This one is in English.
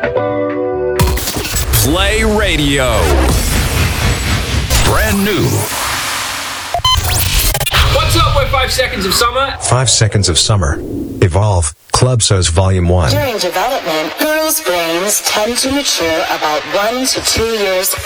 Play Radio. Brand new. What's up with 5 Seconds of Summer? 5 Seconds of Summer. Evolve. Club So's Volume 1. During development, girls' brains tend to mature about 1 to 2 years